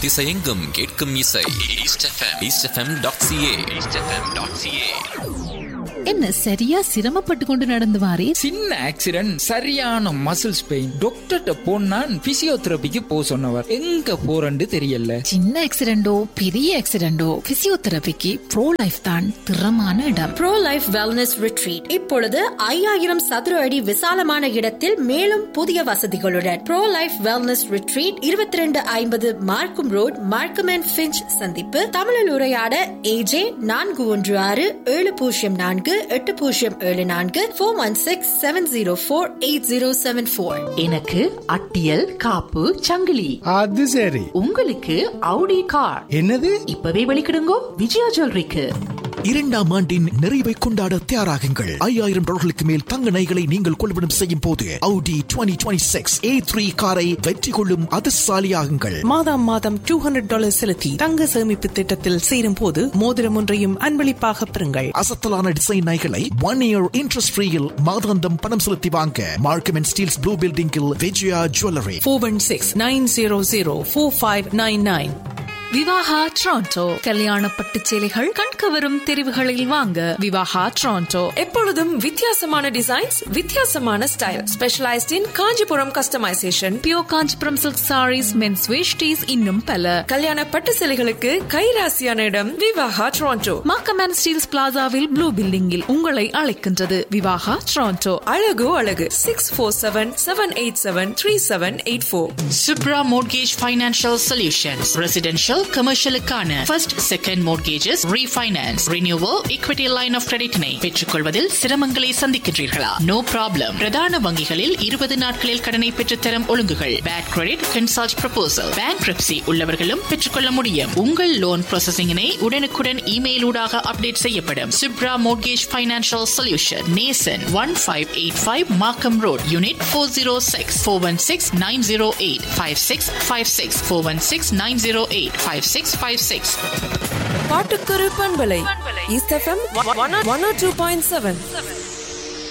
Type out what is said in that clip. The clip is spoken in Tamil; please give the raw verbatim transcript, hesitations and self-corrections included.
திசையெங்கும் கேட்கும் இசை east FM east FM dot CA east FM dot CA. என்ன சரியா சிரமப்பட்டு கொண்டு நடந்து வாரே? சின்ன ஆக்சிடென்ட், சரியான மசில்ஸ் பெயின். டாக்டர்கிட்ட போனா பிசியோதெரபிக்கு போ சொன்னவர். எங்க போறன்னு தெரியல. சின்ன ஆக்சிடென்டோ பெரிய ஆக்சிடென்டோ பிசியோதெரபிக்கு ப்ரோ லைஃப் தான் திறமான இடம். ப்ரோ லைஃப் வெல்னஸ் ரிட்ரீட் இப்பொழுது ஐயாயிரம் சதுர அடி விசாலமான இடத்தில் மேலும் புதிய வசதிகளுடன் ப்ரோ லைஃப் வெல்னஸ் ரிட்ரீட் இருபத்தி ரெண்டு ஐம்பது மார்க்கம் ரோட், மார்க்கம் அண்ட் ஃபிஞ்ச் சந்திப்பு. தமிழில் உரையாட ஏஜே நான்கு ஒன்று ஆறு ஏழு பூஜ்ஜியம் நான்கு எட்டு பூஜ்ஜியம் ஏழு நான்கு four one six seven zero four eight zero seven four. எனக்கு அட்டியல் காப்பு சங்கிலி. அது சரி. உங்களுக்கு அவுடி கார். என்னது? இப்பவே வெளிக்கிடுங்கோ விஜயா ஜுவல்லரிக்கு. இரண்டாம் ஆண்டின் நிறைவை கொண்டாட தயாராகுங்கள். ஐயாயிரம் டாலர்களுக்கு மேல் தங்க நகைகளை நீங்கள் கொள்வனம் செய்யும் போது Audi twenty twenty-six A three காரை வெற்றி கொள்ளும் அதிர்ஷ்டசாலியாகுங்கள். மாதம் மாதம் டூ ஹண்ட்ரட் டாலர் செலுத்தி தங்க சேமிப்பு திட்டத்தில் சேரும் போது மோதிரம் ஒன்றையும் அன்பளிப்பாக பெறுங்கள். அசத்தலான டிசைன் நகைகளை ஒன் இயர் இன்ட்ரெஸ்ட் ஃப்ரீயில் மாதாந்தம் பணம் செலுத்தி வாங்க மார்க்கம் அண்ட் ஸ்டீல்ஸ் ப்ளூ பில்டிங்கில் Vijaya jewellery. Four one six nine zero zero four five nine nine. Vivaha Toronto கல்யாண பட்டு சேலைகள் கண்கவரும் தெரிவுகளில் வாங்க விவாகா டொரண்டோ. எப்பொழுதும் வித்தியாசமான டிசைன்ஸ், வித்தியாசமான ஸ்டைல், ஸ்பெஷலைஸ்ட் இன் Kanchipuram customisation, pure Kanchipuram silk saris, men's veshtis, இன்னும் பல. கல்யாண பட்டு சேலைகளுக்கு கைராசியான இடம் Vivaha Toronto. Markham and Steeles பிளாசாவில் blue பில்டிங்கில் உங்களை அழைக்கின்றது விவாகா டொரண்டோ. அழகு அழகு six four seven seven eight seven three seven eight four. Subhra mortgage financial solutions. Residential கமர்ஷியலுக்கான first second mortgages, refinance, renewal, equity line of கிரெடிட்டினை பெற்றுக்கொள்வதில் சிரமங்களை சந்திக்கின்றீர்களா? No problem. பிரதான வங்கிகளில் இருபது நாட்களில் கடனை பெற்றுத்தரும் ஒழுங்குகள். Bad credit consult proposal, bankruptcy உள்ளவர்களும் பெற்றுக்கொள்ள முடியும். உங்கள் லோன் ப்ராசஸிங்கினை உடனுக்குடன் இமெயில் ஊடாக அப்டேட் செய்யப்படும். சுப்ரா மோர்கேஜ் ஃபைனான்சியல் சொல்யூஷன், நேசன் ஒன் ஃபைவ் எயிட் ஃபைவ் மார்க்கம் road, unit four zero six four one six nine zero eight five six five six four one six nine zero eight five six five six. பாட்டுக்கரு பண்பலை east FM one oh two point seven.